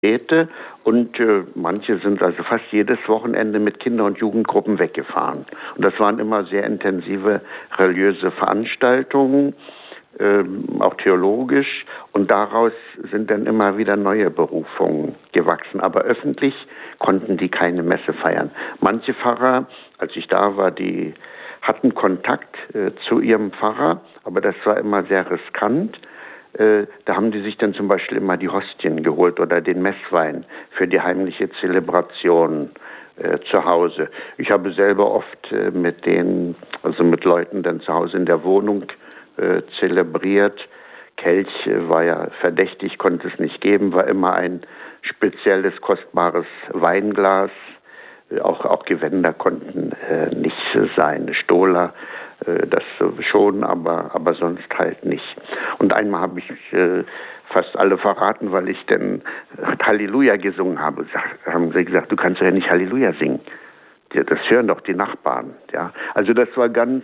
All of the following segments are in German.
Gebete und manche sind also fast jedes Wochenende mit Kinder- und Jugendgruppen weggefahren. Und das waren immer sehr intensive religiöse Veranstaltungen, auch theologisch, und daraus sind dann immer wieder neue Berufungen gewachsen. Aber öffentlich konnten die keine Messe feiern. Manche Pfarrer, als ich da war, die hatten Kontakt zu ihrem Pfarrer, aber das war immer sehr riskant. Da haben die sich dann zum Beispiel immer die Hostien geholt oder den Messwein für die heimliche Zelebration zu Hause. Ich habe selber oft mit Leuten dann zu Hause in der Wohnung zelebriert. Kelch war ja verdächtig, konnte es nicht geben, war immer ein spezielles, kostbares Weinglas. Auch Gewänder konnten nicht sein. Stola, das schon, aber sonst halt nicht. Und einmal habe ich fast alle verraten, weil ich dann Halleluja gesungen habe. Haben sie gesagt, du kannst ja nicht Halleluja singen. Das hören doch die Nachbarn. Ja, also das war ganz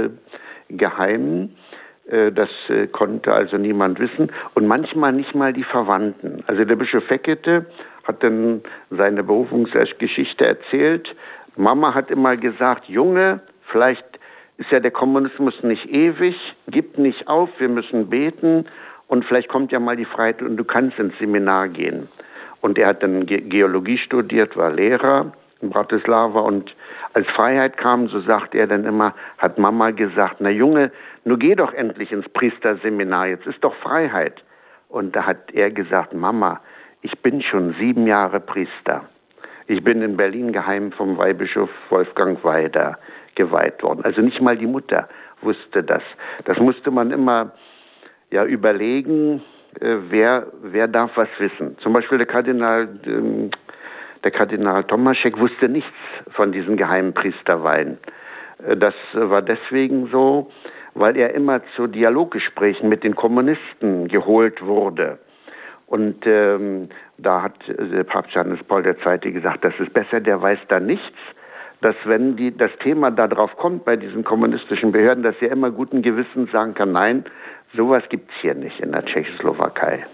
geheim. Das konnte also niemand wissen und manchmal nicht mal die Verwandten. Also der Bischof Fekete hat dann seine Berufungsgeschichte erzählt. Mama hat immer gesagt, Junge, vielleicht ist ja der Kommunismus nicht ewig, gib nicht auf, wir müssen beten und vielleicht kommt ja mal die Freiheit und du kannst ins Seminar gehen. Und er hat dann Geologie studiert, war Lehrer in Bratislava und als Freiheit kam, so sagt er dann immer, hat Mama gesagt, na Junge, nun geh doch endlich ins Priesterseminar, jetzt ist doch Freiheit. Und da hat er gesagt, Mama, ich bin schon 7 Jahre Priester. Ich bin in Berlin geheim vom Weihbischof Wolfgang Weider geweiht worden. Also nicht mal die Mutter wusste das. Das musste man immer überlegen, wer darf was wissen. Zum Beispiel der Kardinal Tomaschek wusste nichts von diesen geheimen Priesterweihen. Das war deswegen so, weil er immer zu Dialoggesprächen mit den Kommunisten geholt wurde. Und da hat Papst Johannes Paul II. Gesagt, das ist besser, der weiß da nichts, dass wenn das Thema da drauf kommt bei diesen kommunistischen Behörden, dass er immer guten Gewissens sagen kann, nein, sowas gibt's hier nicht in der Tschechoslowakei.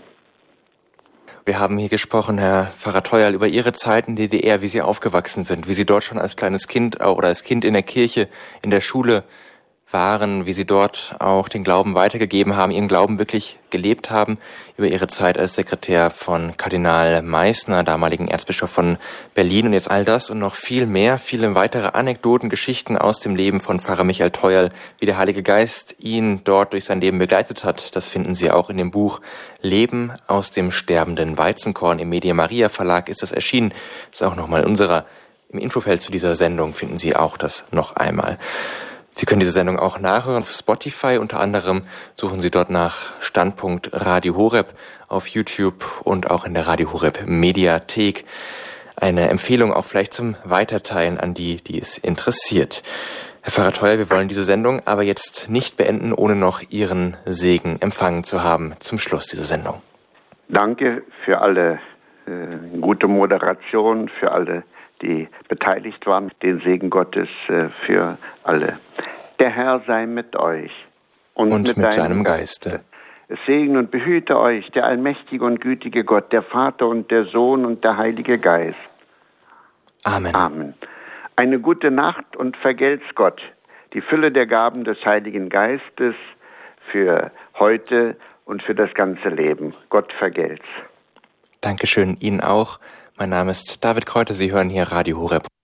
Wir haben hier gesprochen, Herr Pfarrer Theuerl, über Ihre Zeit in der DDR, wie Sie aufgewachsen sind, wie Sie dort schon als kleines Kind oder als Kind in der Kirche, in der Schule waren, wie Sie dort auch den Glauben weitergegeben haben, Ihren Glauben wirklich gelebt haben, über Ihre Zeit als Sekretär von Kardinal Meissner, damaligen Erzbischof von Berlin und jetzt all das und noch viel mehr, viele weitere Anekdoten, Geschichten aus dem Leben von Pfarrer Michael Theuerl, wie der Heilige Geist ihn dort durch sein Leben begleitet hat. Das finden Sie auch in dem Buch Leben aus dem sterbenden Weizenkorn. Im Media Maria Verlag ist das erschienen. Das ist auch nochmal im Infofeld zu dieser Sendung finden Sie auch das noch einmal. Sie können diese Sendung auch nachhören auf Spotify. Unter anderem suchen Sie dort nach Standpunkt Radio Horeb auf YouTube und auch in der Radio Horeb Mediathek. Eine Empfehlung auch vielleicht zum Weiterteilen an die es interessiert. Herr Pfarrer Theuerl, wir wollen diese Sendung aber jetzt nicht beenden, ohne noch Ihren Segen empfangen zu haben zum Schluss dieser Sendung. Danke für alle gute Moderation, für alle, die beteiligt waren, den Segen Gottes für alle. Der Herr sei mit euch und mit deinem Geiste. Es segne und behüte euch der allmächtige und gütige Gott, der Vater und der Sohn und der Heilige Geist. Amen. Amen. Eine gute Nacht und vergelt's Gott, die Fülle der Gaben des Heiligen Geistes für heute und für das ganze Leben. Gott vergelt's. Dankeschön, Ihnen auch. Mein Name ist David Kräuter, Sie hören hier Radio Horeb.